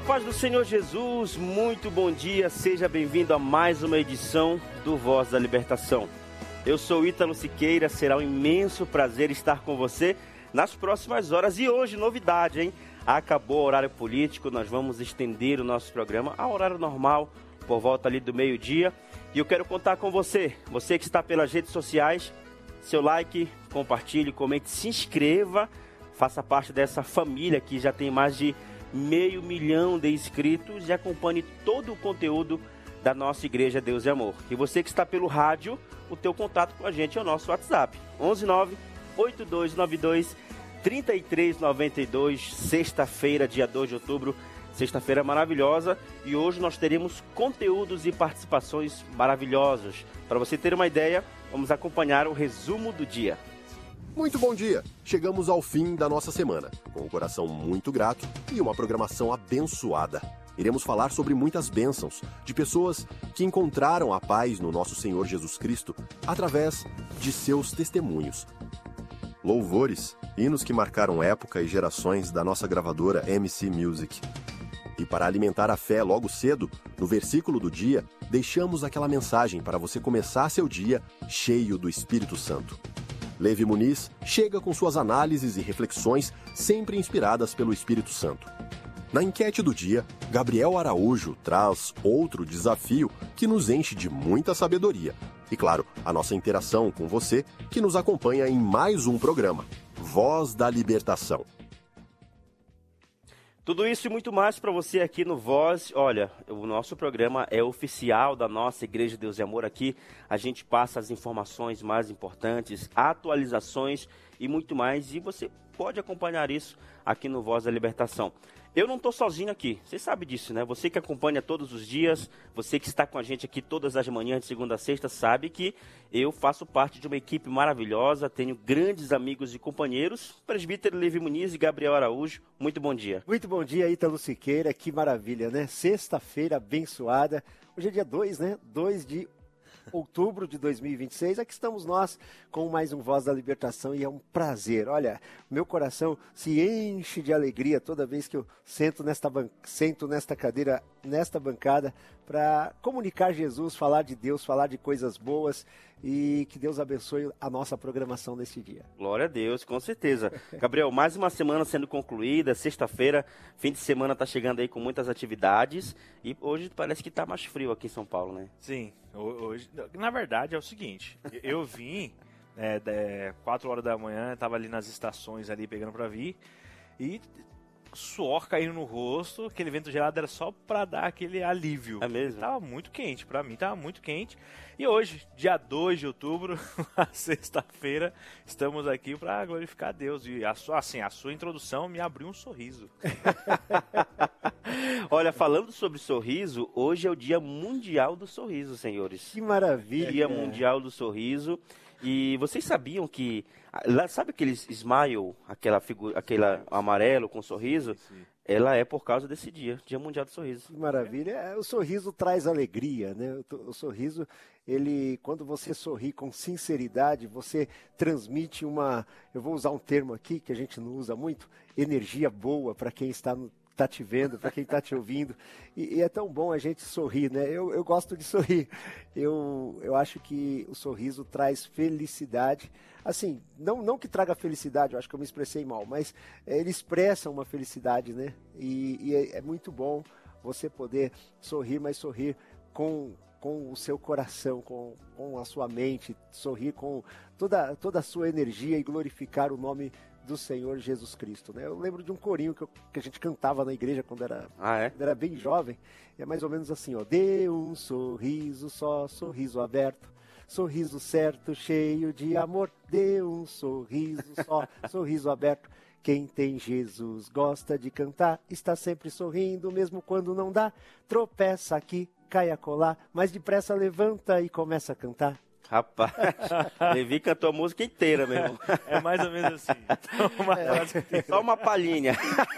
paz do Senhor Jesus, muito bom dia, seja bem-vindo a mais uma edição do Voz da Libertação. Eu sou Ítalo Siqueira, será um imenso prazer estar com você nas próximas horas. E hoje, novidade, hein? Acabou o horário político, nós vamos estender o nosso programa ao horário normal, por volta ali do meio-dia. E eu quero contar com você, você que está pelas redes sociais, seu like, compartilhe, comente, se inscreva, faça parte dessa família que já tem mais de 500 mil de inscritos e acompanhe todo o conteúdo da nossa Igreja Deus e Amor. E você que está pelo rádio, o teu contato com a gente é o nosso WhatsApp, 119-8292-3392, sexta-feira, dia 2 de outubro, sexta-feira maravilhosa, e hoje nós teremos conteúdos e participações maravilhosos. Para você ter uma ideia, vamos acompanhar o resumo do dia. Muito bom dia! Chegamos ao fim da nossa semana, com um coração muito grato e uma programação abençoada. Iremos falar sobre muitas bênçãos de pessoas que encontraram a paz no nosso Senhor Jesus Cristo através de seus testemunhos. Louvores, hinos que marcaram época e gerações da nossa gravadora MC Music. E para alimentar a fé logo cedo, no versículo do dia, deixamos aquela mensagem para você começar seu dia cheio do Espírito Santo. Levi Muniz chega com suas análises e reflexões sempre inspiradas pelo Espírito Santo. Na enquete do dia, Gabriel Araújo traz outro desafio que nos enche de muita sabedoria. E claro, a nossa interação com você que nos acompanha em mais um programa, Voz da Libertação. Tudo isso e muito mais para você aqui no Voz. Olha, o nosso programa é oficial da nossa Igreja Deus e Amor. Aqui a gente passa as informações mais importantes, atualizações e muito mais. E você pode acompanhar isso aqui no Voz da Libertação. Eu não estou sozinho aqui, você sabe disso, né? Você que acompanha todos os dias, você que está com a gente aqui todas as manhãs, de segunda a sexta, sabe que eu faço parte de uma equipe maravilhosa, tenho grandes amigos e companheiros, presbítero Levi Muniz e Gabriel Araújo. Muito bom dia. Muito bom dia, Ítalo Siqueira, que maravilha, né? Sexta-feira abençoada, hoje é dia 2, né? 2 de outubro de 2026, aqui estamos nós com mais um Voz da Libertação e é um prazer. Olha, meu coração se enche de alegria toda vez que eu sento nesta cadeira, nesta bancada, para comunicar Jesus, falar de Deus, falar de coisas boas e que Deus abençoe a nossa programação neste dia. Glória a Deus, com certeza. Gabriel, mais uma semana sendo concluída, sexta-feira, fim de semana está chegando aí com muitas atividades e hoje parece que está mais frio aqui em São Paulo, né? Sim, hoje, na verdade é o seguinte, eu vim 4 horas da manhã, estava ali nas estações ali pegando para vir e suor caindo no rosto, aquele vento gelado era só para dar aquele alívio. É mesmo? Tava muito quente, para mim tava muito quente. E hoje, dia 2 de outubro, sexta-feira, estamos aqui para glorificar a Deus. E a sua introdução me abriu um sorriso. Olha, falando sobre sorriso, hoje é o Dia Mundial do Sorriso, senhores. Que maravilha! Dia Mundial do Sorriso. E vocês sabiam que, sabe aquele smile, aquela amarelo com sorriso? Sim. Ela é por causa desse dia Mundial do Sorriso. Que maravilha. O sorriso traz alegria, né? O sorriso, quando você sorri com sinceridade, você transmite eu vou usar um termo aqui que a gente não usa muito, energia boa para quem está te vendo, para quem está te ouvindo, e é tão bom a gente sorrir, né? Eu gosto de sorrir, eu acho que o sorriso traz felicidade, assim, não que traga felicidade, eu acho que eu me expressei mal, mas ele expressa uma felicidade, né? E é muito bom você poder sorrir, mas sorrir com o seu coração, com a sua mente, sorrir com toda a sua energia e glorificar o nome do Senhor Jesus Cristo, né? Eu lembro de um corinho que a gente cantava na igreja quando era bem jovem, é mais ou menos assim, ó: dê um sorriso só, sorriso aberto, sorriso certo, cheio de amor, dê um sorriso só, sorriso aberto. Quem tem Jesus gosta de cantar, está sempre sorrindo, mesmo quando não dá, tropeça aqui, cai acolá, mas depressa levanta e começa a cantar. Rapaz, Levi cantou a música inteira mesmo. É mais ou menos assim. Só uma palhinha.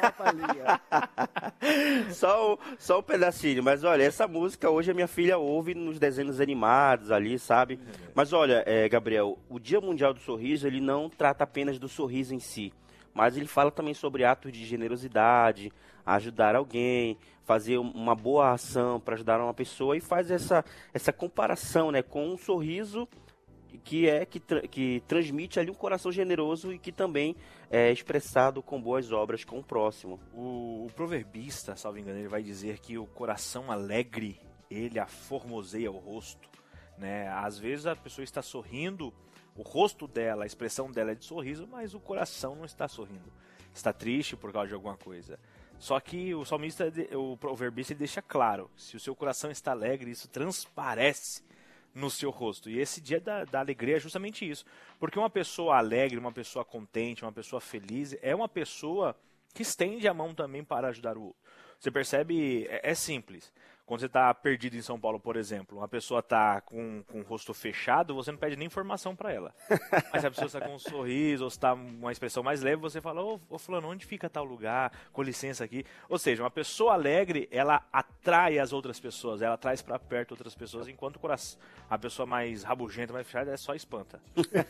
Só um pedacinho. Mas olha, essa música hoje a minha filha ouve nos desenhos animados ali, sabe? Mas olha, Gabriel, o Dia Mundial do Sorriso, ele não trata apenas do sorriso em si. mas ele fala também sobre atos de generosidade, ajudar alguém, fazer uma boa ação para ajudar uma pessoa, e faz essa comparação, né, com um sorriso que transmite ali um coração generoso e que também é expressado com boas obras com o próximo. O proverbista, salvo engano, ele vai dizer que o coração alegre, ele aformoseia o rosto, né? Às vezes a pessoa está sorrindo, o rosto dela, a expressão dela é de sorriso, mas o coração não está sorrindo. Está triste por causa de alguma coisa. Só que o salmista, o proverbista, ele deixa claro, se o seu coração está alegre, isso transparece no seu rosto. E esse dia da alegria é justamente isso. Porque uma pessoa alegre, uma pessoa contente, uma pessoa feliz, é uma pessoa que estende a mão também para ajudar o outro. Você percebe, é simples. Quando você está perdido em São Paulo, por exemplo, uma pessoa está com o rosto fechado, você não pede nem informação para ela. Mas se a pessoa está com um sorriso, ou está uma expressão mais leve, você fala, ô fulano, onde fica tal lugar? Com licença aqui. Ou seja, uma pessoa alegre, ela atrai as outras pessoas, ela traz para perto outras pessoas, enquanto a pessoa mais rabugenta, mais fechada, só espanta.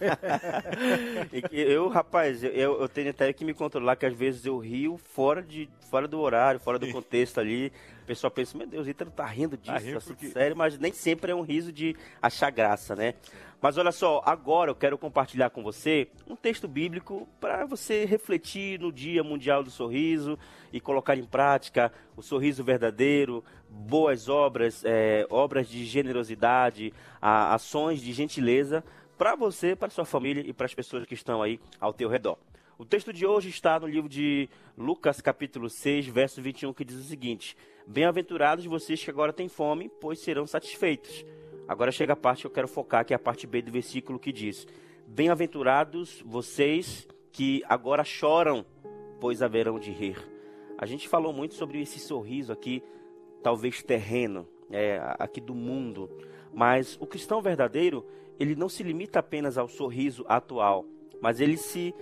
Rapaz, eu tenho até que me controlar, que às vezes eu rio fora do horário, fora do contexto ali. O pessoal pensa, meu Deus, o Ítalo tá rindo disso, assim, porque... sério, mas nem sempre é um riso de achar graça, né? Mas olha só, agora eu quero compartilhar com você um texto bíblico para você refletir no Dia Mundial do Sorriso e colocar em prática o sorriso verdadeiro, boas obras, obras de generosidade, ações de gentileza para você, para sua família e para as pessoas que estão aí ao teu redor. O texto de hoje está no livro de Lucas, capítulo 6, verso 21, que diz o seguinte: bem-aventurados vocês que agora têm fome, pois serão satisfeitos. Agora chega a parte que eu quero focar, que é a parte B do versículo, que diz: bem-aventurados vocês que agora choram, pois haverão de rir. A gente falou muito sobre esse sorriso aqui, talvez terreno, aqui do mundo. Mas o cristão verdadeiro, ele não se limita apenas ao sorriso atual, mas ele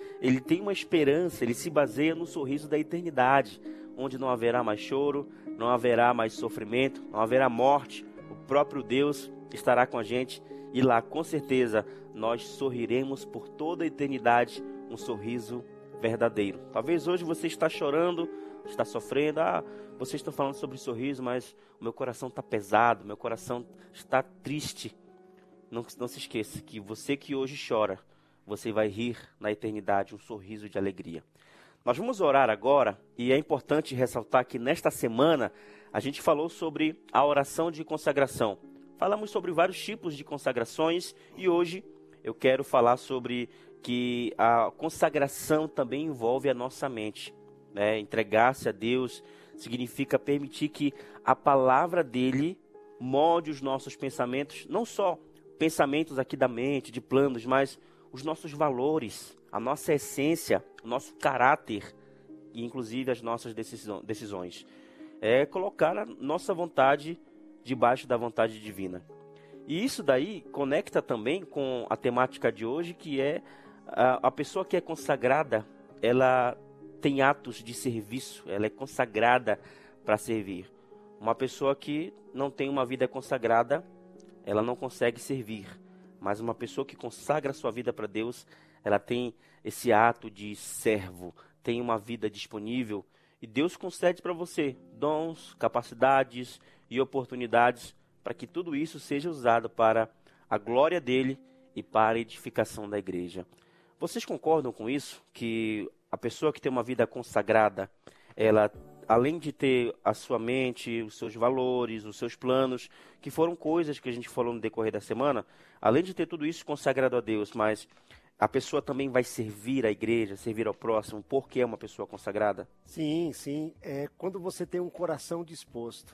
tem uma esperança, ele se baseia no sorriso da eternidade, onde não haverá mais choro, não haverá mais sofrimento, não haverá morte. O próprio Deus estará com a gente e lá, com certeza, nós sorriremos por toda a eternidade, um sorriso verdadeiro. Talvez hoje você está chorando, está sofrendo, vocês estão falando sobre sorriso, mas o meu coração está pesado, meu coração está triste. Não se esqueça que você que hoje chora, você vai rir na eternidade, um sorriso de alegria. Nós vamos orar agora, e é importante ressaltar que nesta semana a gente falou sobre a oração de consagração. Falamos sobre vários tipos de consagrações e hoje eu quero falar sobre que a consagração também envolve a nossa mente. Entregar-se a Deus significa permitir que a palavra dele molde os nossos pensamentos, não só pensamentos aqui da mente, de planos, mas os nossos valores, a nossa essência, o nosso caráter e inclusive as nossas decisões. É colocar a nossa vontade debaixo da vontade divina. E isso daí conecta também com a temática de hoje, que é a pessoa que é consagrada, ela tem atos de serviço, ela é consagrada para servir. Uma pessoa que não tem uma vida consagrada, ela não consegue servir. Mas uma pessoa que consagra sua vida para Deus, ela tem esse ato de servo, tem uma vida disponível. E Deus concede para você dons, capacidades e oportunidades para que tudo isso seja usado para a glória dele e para a edificação da igreja. Vocês concordam com isso? Que a pessoa que tem uma vida consagrada, ela, além de ter a sua mente, os seus valores, os seus planos, que foram coisas que a gente falou no decorrer da semana, além de ter tudo isso consagrado a Deus, mas a pessoa também vai servir a igreja, servir ao próximo, porque é uma pessoa consagrada? Sim. Quando você tem um coração disposto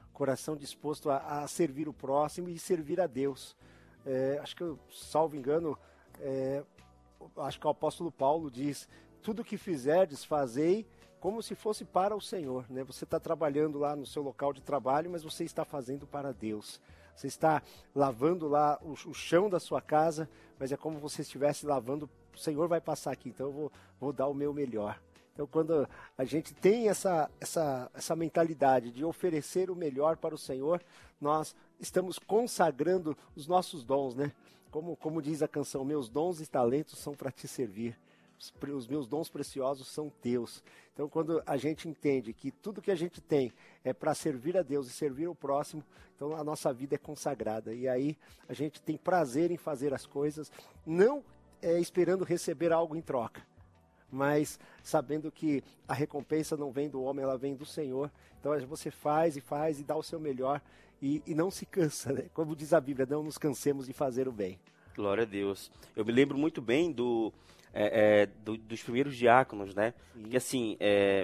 a servir o próximo e servir a Deus. Acho que, salvo engano, acho que o apóstolo Paulo diz: tudo que fizerdes, fazei como se fosse para o Senhor, né? Você está trabalhando lá no seu local de trabalho, mas você está fazendo para Deus. Você está lavando lá o chão da sua casa, mas é como se você estivesse lavando. O Senhor vai passar aqui, então eu vou dar o meu melhor. Então, quando a gente tem essa mentalidade de oferecer o melhor para o Senhor, nós estamos consagrando os nossos dons, né? Como diz a canção, meus dons e talentos são para te servir. os meus dons preciosos são teus. Então, quando a gente entende que tudo que a gente tem é para servir a Deus e servir o próximo, então a nossa vida é consagrada. E aí a gente tem prazer em fazer as coisas, não esperando receber algo em troca, mas sabendo que a recompensa não vem do homem, ela vem do Senhor. Então você faz e dá o seu melhor e não se cansa, né? Como diz a Bíblia, não nos cansemos de fazer o bem. Glória a Deus. Eu me lembro muito bem dos primeiros diáconos, né? Sim. Porque assim,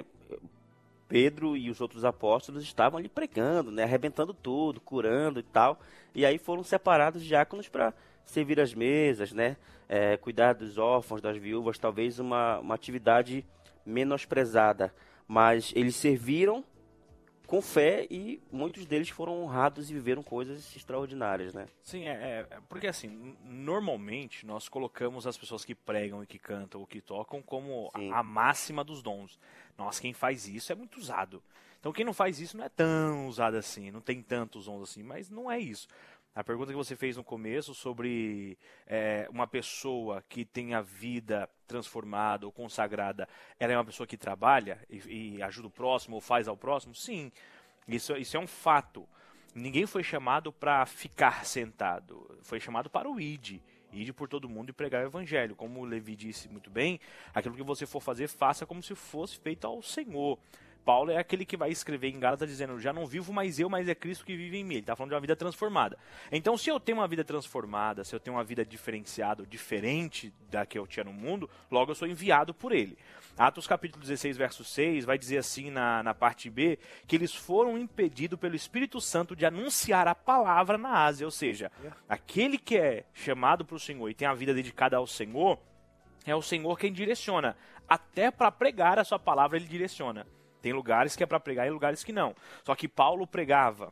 Pedro e os outros apóstolos estavam ali pregando, né? Arrebentando tudo, curando e tal. E aí foram separados diáconos para servir as mesas, né? Cuidar dos órfãos, das viúvas, talvez uma atividade menosprezada. Mas eles serviram com fé e muitos deles foram honrados e viveram coisas extraordinárias, né? Sim, porque assim, normalmente nós colocamos as pessoas que pregam e que cantam ou que tocam como a máxima dos dons. Nossa, quem faz isso é muito usado. Então quem não faz isso não é tão usado assim, não tem tantos dons assim, mas não é isso. A pergunta que você fez no começo sobre uma pessoa que tem a vida transformada ou consagrada, ela é uma pessoa que trabalha e ajuda o próximo ou faz ao próximo? Sim, isso é um fato. Ninguém foi chamado para ficar sentado, foi chamado para o ide por todo mundo e pregar o evangelho. Como o Levi disse muito bem, aquilo que você for fazer, faça como se fosse feito ao Senhor. Paulo é aquele que vai escrever em Gálatas dizendo, já não vivo mais eu, mas é Cristo que vive em mim. Ele está falando de uma vida transformada. Então, se eu tenho uma vida transformada, se eu tenho uma vida diferenciada, diferente da que eu tinha no mundo, logo eu sou enviado por ele. Atos capítulo 16, verso 6, vai dizer assim na parte B, que eles foram impedidos pelo Espírito Santo de anunciar a palavra na Ásia. Ou seja, aquele que é chamado para o Senhor e tem a vida dedicada ao Senhor, é o Senhor quem direciona. Até para pregar a sua palavra, ele direciona. Tem lugares que é para pregar e lugares que não. Só que Paulo pregava.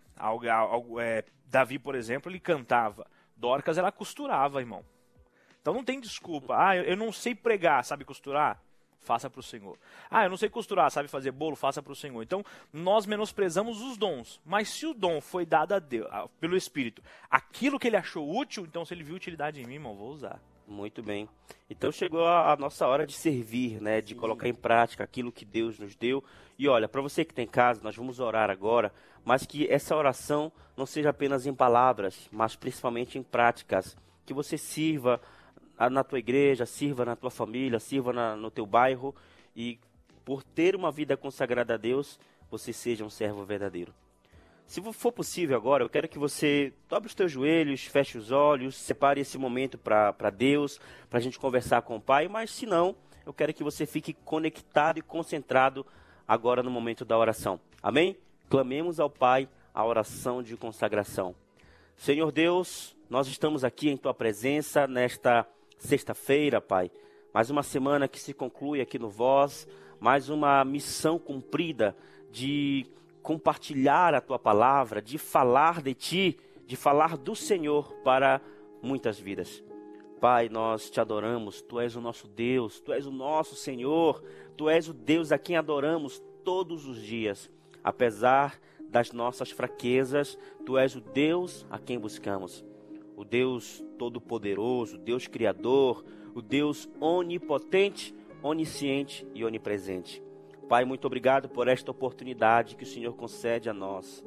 Davi, por exemplo, ele cantava. Dorcas, ela costurava, irmão. Então não tem desculpa. Eu não sei pregar, sabe costurar? Faça para o Senhor. Eu não sei costurar, sabe fazer bolo? Faça para o Senhor. Então, nós menosprezamos os dons. Mas se o dom foi dado a Deus, pelo Espírito, aquilo que ele achou útil, então se ele viu utilidade em mim, irmão, vou usar. Muito bem. Então chegou a nossa hora de servir, né? De colocar em prática aquilo que Deus nos deu. E olha, para você que está em casa, nós vamos orar agora, mas que essa oração não seja apenas em palavras, mas principalmente em práticas. Que você sirva na tua igreja, sirva na tua família, sirva no teu bairro. E por ter uma vida consagrada a Deus, você seja um servo verdadeiro. Se for possível agora, eu quero que você dobre os teus joelhos, feche os olhos, separe esse momento para Deus, para a gente conversar com o Pai. Mas se não, eu quero que você fique conectado e concentrado agora no momento da oração. Amém? Clamemos ao Pai a oração de consagração. Senhor Deus, nós estamos aqui em Tua presença nesta sexta-feira, Pai. Mais uma semana que se conclui aqui no Voz, mais uma missão cumprida de compartilhar a Tua palavra, de falar de Ti, de falar do Senhor para muitas vidas. Pai, nós Te adoramos, Tu és o nosso Deus, Tu és o nosso Senhor, Tu és o Deus a quem adoramos todos os dias. Apesar das nossas fraquezas, Tu és o Deus a quem buscamos. O Deus Todo-Poderoso, o Deus Criador, o Deus Onipotente, Onisciente e Onipresente. Pai, muito obrigado por esta oportunidade que o Senhor concede a nós.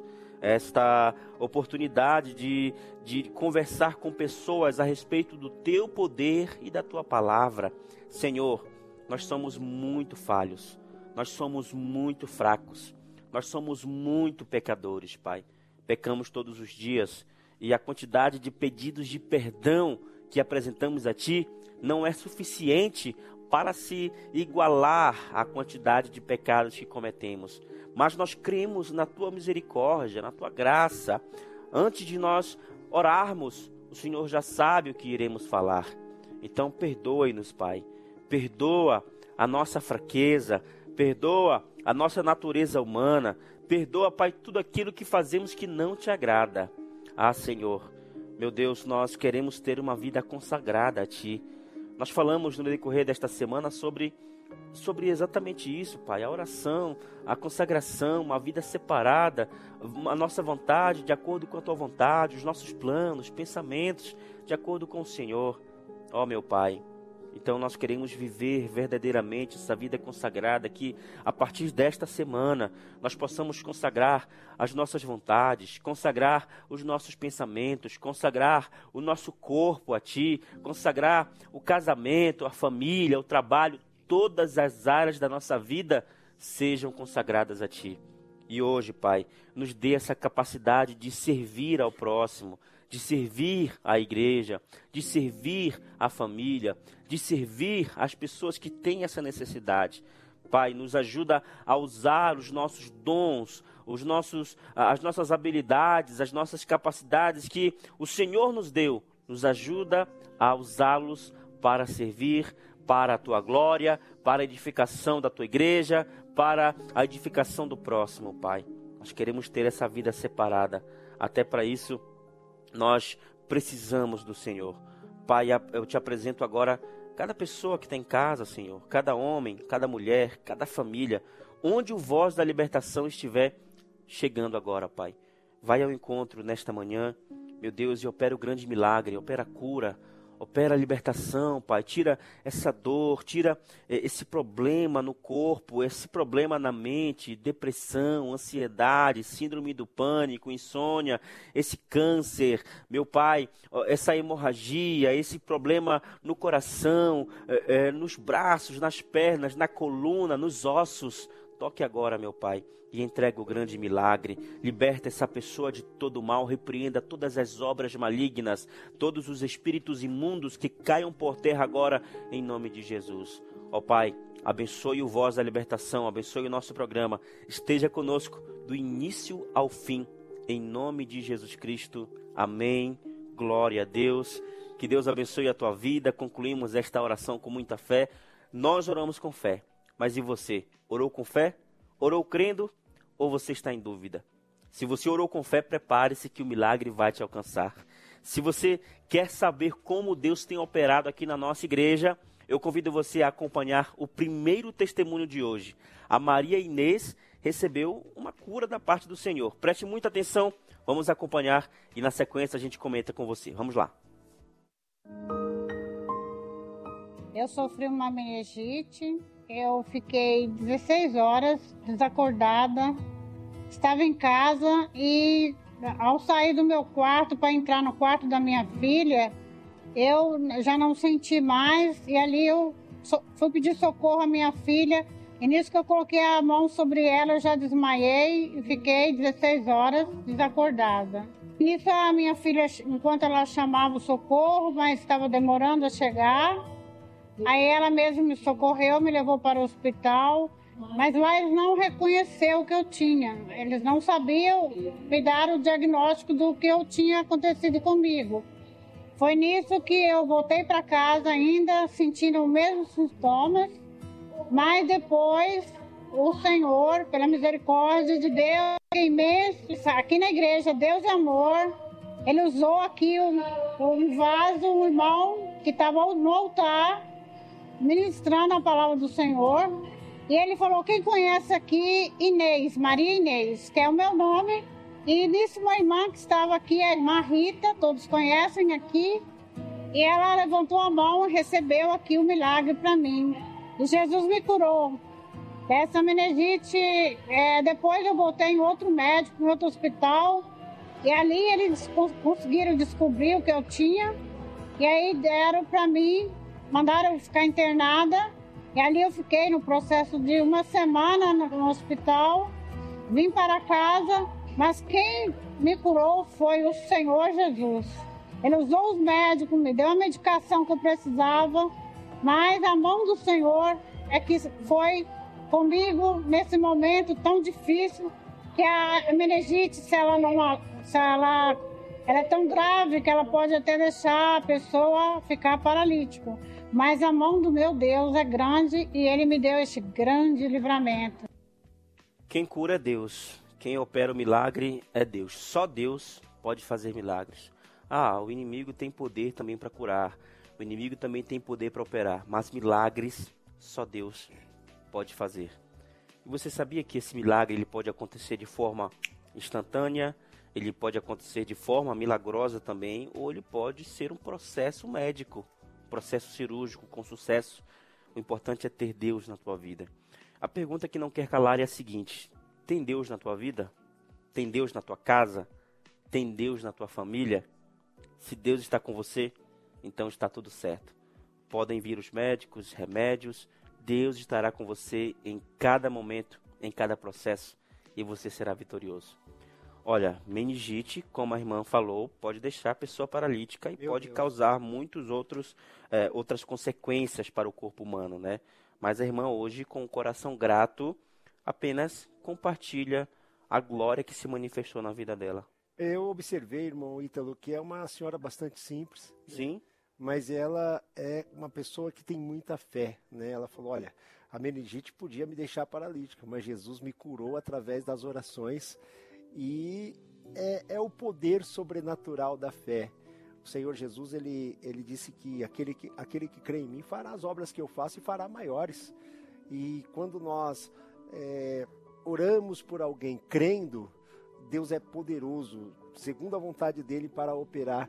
Esta oportunidade de conversar com pessoas a respeito do Teu poder e da Tua palavra. Senhor, nós somos muito falhos, nós somos muito fracos, nós somos muito pecadores, Pai. Pecamos todos os dias e a quantidade de pedidos de perdão que apresentamos a Ti não é suficiente para se igualar à quantidade de pecados que cometemos. Mas nós cremos na Tua misericórdia, na Tua graça. Antes de nós orarmos, o Senhor já sabe o que iremos falar. Então perdoe-nos, Pai. Perdoa a nossa fraqueza, perdoa a nossa natureza humana, perdoa, Pai, tudo aquilo que fazemos que não Te agrada. Senhor, meu Deus, nós queremos ter uma vida consagrada a Ti. Nós falamos no decorrer desta semana sobre exatamente isso, Pai. A oração, a consagração, uma vida separada, a nossa vontade de acordo com a Tua vontade, os nossos planos, pensamentos de acordo com o Senhor. Ó, meu Pai, Então nós queremos viver verdadeiramente essa vida consagrada, que a partir desta semana nós possamos consagrar as nossas vontades, consagrar os nossos pensamentos, consagrar o nosso corpo a Ti, consagrar o casamento, a família, o trabalho, todas as áreas da nossa vida sejam consagradas a Ti. E hoje, Pai, nos dê essa capacidade de servir ao próximo, de servir à igreja, de servir à família, de servir às pessoas que têm essa necessidade. Pai, nos ajuda a usar os nossos dons, as nossas habilidades, as nossas capacidades que o Senhor nos deu. Nos ajuda a usá-los para servir, para a Tua glória, para a edificação da Tua igreja, para a edificação do próximo, Pai. Nós queremos ter essa vida separada. Até para isso, nós precisamos do Senhor. Pai, eu te apresento agora cada pessoa que está em casa, Senhor. Cada homem, cada mulher, cada família. Onde o Voz da Libertação estiver chegando agora, Pai. Vai ao encontro nesta manhã, meu Deus, e opera o grande milagre, opera a cura, opera a libertação, Pai. Tira essa dor, tira esse problema no corpo, esse problema na mente, depressão, ansiedade, síndrome do pânico, insônia, esse câncer, meu Pai, essa hemorragia, esse problema no coração, nos braços, nas pernas, na coluna, nos ossos. Toque agora, meu Pai, e entrega o grande milagre. Liberta essa pessoa de todo mal, repreenda todas as obras malignas, todos os espíritos imundos que caiam por terra agora, em nome de Jesus. Ó Pai, abençoe o Voz da Libertação, abençoe o nosso programa. Esteja conosco do início ao fim, em nome de Jesus Cristo. Amém. Glória a Deus. Que Deus abençoe a tua vida. Concluímos esta oração com muita fé. Nós oramos com fé. Mas e você? Orou com fé? Orou crendo? Ou você está em dúvida? Se você orou com fé, prepare-se que o milagre vai te alcançar. Se você quer saber como Deus tem operado aqui na nossa igreja, eu convido você a acompanhar o primeiro testemunho de hoje. A Maria Inês recebeu uma cura da parte do Senhor. Preste muita atenção, vamos acompanhar e na sequência a gente comenta com você. Vamos lá. Eu sofri uma meningite. Eu fiquei 16 horas desacordada, estava em casa e ao sair do meu quarto para entrar no quarto da minha filha, eu já não senti mais e ali eu fui pedir socorro à minha filha e nisso que eu coloquei a mão sobre ela eu já desmaiei e fiquei 16 horas desacordada. Nisso a minha filha, enquanto ela chamava o socorro, mas estava demorando a chegar, aí ela mesma me socorreu, me levou para o hospital, mas lá eles não reconheceram o que eu tinha. Eles não sabiam me dar o diagnóstico do que eu tinha acontecido comigo. Foi nisso que eu voltei para casa ainda sentindo os mesmos sintomas, mas depois o Senhor, pela misericórdia de Deus, imenso, aqui na igreja, Deus é Amor, Ele usou aqui um vaso, um irmão que estava no altar, ministrando a palavra do Senhor, e ele falou, quem conhece aqui Inês, Maria Inês, que é o meu nome, e nisso uma irmã que estava aqui, a irmã Rita, todos conhecem aqui, e ela levantou a mão e recebeu aqui o milagre para mim, e Jesus me curou dessa meningite. Depois eu voltei em outro médico, em outro hospital, e ali eles conseguiram descobrir o que eu tinha, e aí deram para mim, mandaram eu ficar internada, e ali eu fiquei no processo de uma semana no hospital, vim para casa, mas quem me curou foi o Senhor Jesus. Ele usou os médicos, me deu a medicação que eu precisava, mas a mão do Senhor é que foi comigo nesse momento tão difícil, que a meningite, ela é tão grave que ela pode até deixar a pessoa ficar paralítica. Mas a mão do meu Deus é grande e Ele me deu este grande livramento. Quem cura é Deus. Quem opera o milagre é Deus. Só Deus pode fazer milagres. O inimigo tem poder também para curar. O inimigo também tem poder para operar. Mas milagres só Deus pode fazer. E você sabia que esse milagre ele pode acontecer de forma instantânea, ele pode acontecer de forma milagrosa também, ou ele pode ser um processo médico. processo cirúrgico com sucesso. O importante é ter Deus na tua vida. A pergunta que não quer calar é a seguinte: tem Deus na tua vida? Tem Deus na tua casa? Tem Deus na tua família? Se Deus está com você, então está tudo certo. Podem vir os médicos, remédios, Deus estará com você em cada momento, em cada processo, e você será vitorioso. Olha, meningite, como a irmã falou, pode deixar a pessoa paralítica e pode causar outras consequências para o corpo humano, né? Mas a irmã hoje, com o coração grato, apenas compartilha a glória que se manifestou na vida dela. Eu observei, irmão Ítalo, que é uma senhora bastante simples. Sim. Né? Mas ela é uma pessoa que tem muita fé, né? Ela falou, olha, a meningite podia me deixar paralítica, mas Jesus me curou através das orações. E é o poder sobrenatural da fé. O Senhor Jesus, ele disse que aquele que crê em mim fará as obras que eu faço e fará maiores. E quando nós oramos por alguém crendo, Deus é poderoso, segundo a vontade dele, para operar,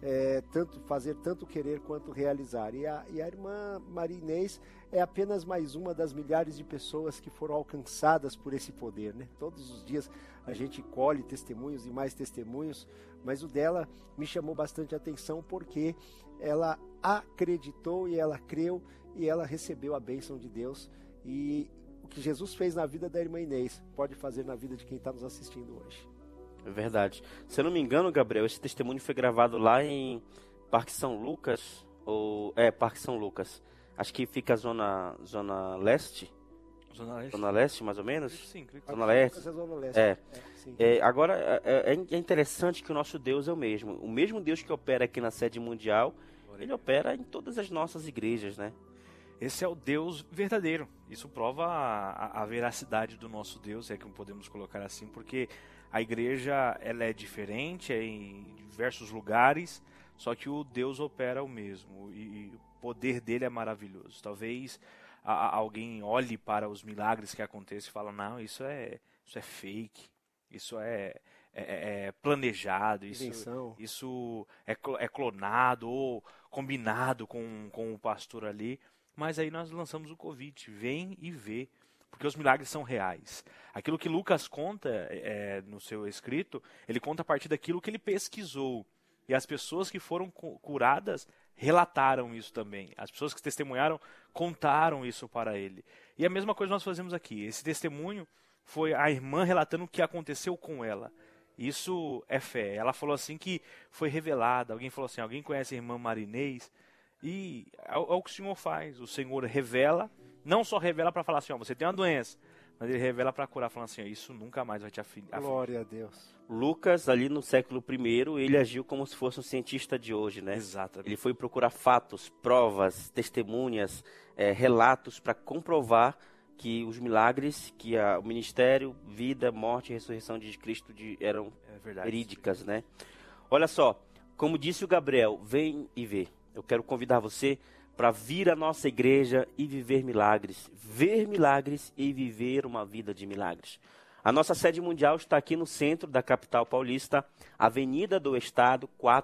fazer tanto querer quanto realizar. E a irmã Maria Inês é apenas mais uma das milhares de pessoas que foram alcançadas por esse poder, né? Todos os dias a gente colhe testemunhos e mais testemunhos, mas o dela me chamou bastante atenção porque ela acreditou e ela creu e ela recebeu a bênção de Deus. E o que Jesus fez na vida da irmã Inês pode fazer na vida de quem está nos assistindo hoje. É verdade. Se eu não me engano, Gabriel, esse testemunho foi gravado lá em Parque São Lucas, Parque São Lucas. Acho que fica Zona Leste. Zona Leste, mais ou menos? Sim, Zona Leste. Sim. Agora, é interessante que o nosso Deus é o mesmo. O mesmo Deus que opera aqui na sede mundial, ele opera em todas as nossas igrejas, né? Esse é o Deus verdadeiro. Isso prova a veracidade do nosso Deus, é que podemos colocar assim, porque a igreja ela é diferente, é em diversos lugares, só que o Deus opera o mesmo e o poder dele é maravilhoso. Talvez alguém olhe para os milagres que acontecem e fala, não, isso é fake, isso é planejado, isso é clonado ou combinado com o pastor ali. Mas aí nós lançamos o convite, vem e vê, porque os milagres são reais. Aquilo que Lucas conta no seu escrito, ele conta a partir daquilo que ele pesquisou. E as pessoas que foram curadas relataram isso também. As pessoas que testemunharam contaram isso para ele. E a mesma coisa nós fazemos aqui. Esse testemunho foi a irmã relatando o que aconteceu com ela. Isso é fé. Ela falou assim que foi revelada. Alguém falou assim, alguém conhece a irmã Maria Inês? E é o que o Senhor faz. O Senhor revela, não só revela para falar assim, você tem uma doença, mas ele revela para curar, falando assim, isso nunca mais vai te afligir. Glória a Deus. Lucas, ali no século I, ele agiu como se fosse um cientista de hoje, né? Exatamente. Ele foi procurar fatos, provas, testemunhas, relatos para comprovar que os milagres, que o ministério, vida, morte e ressurreição de Cristo eram verídicas, né? Olha só, como disse o Gabriel, vem e vê. Eu quero convidar você para vir à nossa igreja e viver milagres. Ver milagres e viver uma vida de milagres. A nossa sede mundial está aqui no centro da capital paulista, Avenida do Estado,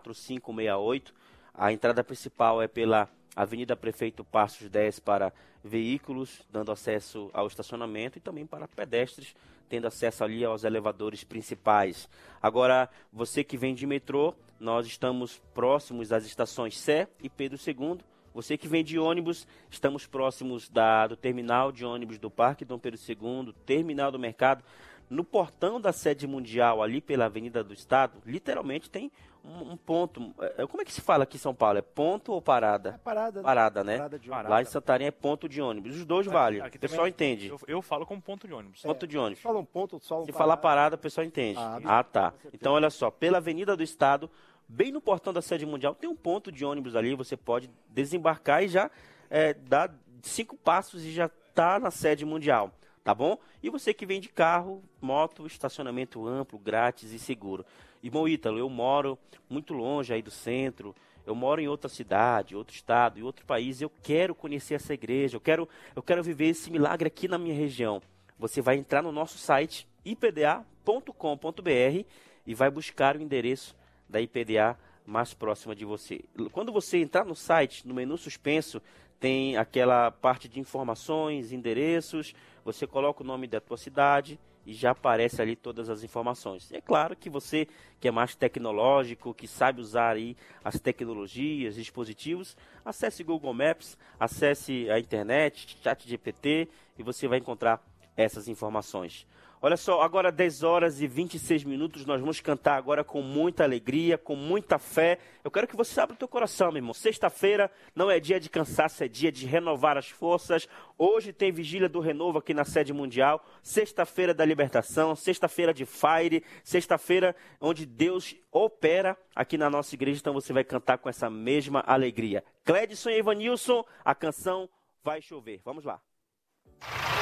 4568. A entrada principal é pela Avenida Prefeito Passos 10 para veículos, dando acesso ao estacionamento, e também para pedestres, tendo acesso ali aos elevadores principais. Agora, você que vem de metrô, nós estamos próximos das estações Sé e Pedro II. Você que vem de ônibus, estamos próximos do terminal de ônibus do Parque Dom Pedro II, terminal do mercado. No portão da sede mundial, ali pela Avenida do Estado, literalmente tem um ponto. Como é que se fala aqui em São Paulo? É ponto ou parada? É parada. Parada, né? Parada de ônibus. Lá em Santarém é ponto de ônibus. Os dois valem. O pessoal entende. Eu falo como ponto de ônibus. Ponto de ônibus. Fala um ponto, só um Se falar parada, o pessoal entende. Tá. Então, olha só. Pela Avenida do Estado, bem no portão da sede mundial, tem um ponto de ônibus ali. Você pode desembarcar e já dar 5 passos e já está na sede mundial. Tá bom? E você que vem de carro, moto, estacionamento amplo, grátis e seguro. Irmão Ítalo, eu moro muito longe aí do centro, eu moro em outra cidade, outro estado, em outro país, eu quero conhecer essa igreja, eu quero viver esse milagre aqui na minha região. Você vai entrar no nosso site, ipda.com.br, e vai buscar o endereço da IPDA mais próxima de você. Quando você entrar no site, no menu suspenso, tem aquela parte de informações, endereços, você coloca o nome da tua cidade e já aparece ali todas as informações. É claro que você que é mais tecnológico, que sabe usar aí as tecnologias, dispositivos, acesse Google Maps, acesse a internet, ChatGPT, e você vai encontrar essas informações. Olha só, agora 10 horas e 26 minutos, nós vamos cantar agora com muita alegria, com muita fé. Eu quero que você abra o teu coração, meu irmão. Sexta-feira não é dia de cansaço, é dia de renovar as forças. Hoje tem Vigília do Renovo aqui na sede mundial, sexta-feira da libertação, sexta-feira de Fire, sexta-feira onde Deus opera aqui na nossa igreja, então você vai cantar com essa mesma alegria. Clédson e Evanilson, a canção Vai Chover. Vamos lá.